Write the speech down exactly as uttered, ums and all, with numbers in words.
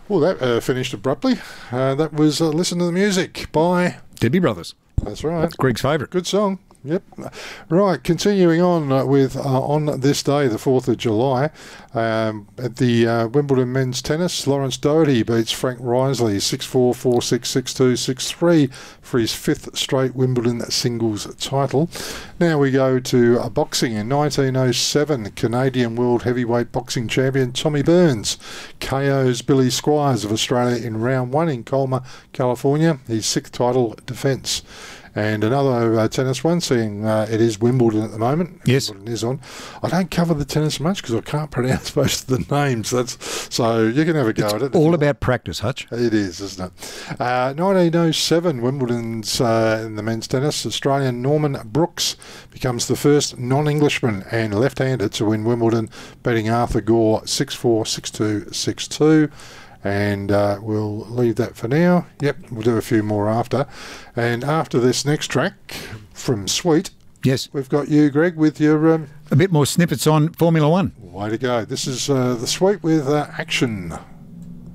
Well, that uh, finished abruptly. Uh, that was uh, Listen to the Music by... Doobie Brothers. That's right. Greg's favourite. Good song. Yep. Right, continuing on uh, with uh, on this day, the fourth of July, um, at the uh, Wimbledon men's tennis, Lawrence Doherty beats Frank Risley six four, four six, six two, six three for his fifth straight Wimbledon singles title. Now we go to uh, boxing. In nineteen oh seven, Canadian World Heavyweight Boxing Champion Tommy Burns K Os Billy Squires of Australia in round one in Colma, California, his sixth title defence. And another uh, tennis one, seeing uh, it is Wimbledon at the moment. Yes. Wimbledon is on. I don't cover the tennis much because I can't pronounce most of the names. That's So you can have a go it's at it. all about practice, Hutch. It is, isn't it? Uh, nineteen oh seven, Wimbledon's uh, in the men's tennis, Australian Norman Brooks becomes the first non-Englishman and left-hander to win Wimbledon, beating Arthur Gore six four, six two, six two. And uh, we'll leave that for now. Yep, we'll do a few more after. And after this next track from Sweet, yes, we've got you, Greg, with your... Um, a bit more snippets on Formula One. Way to go. This is uh, the Sweet with uh, Action.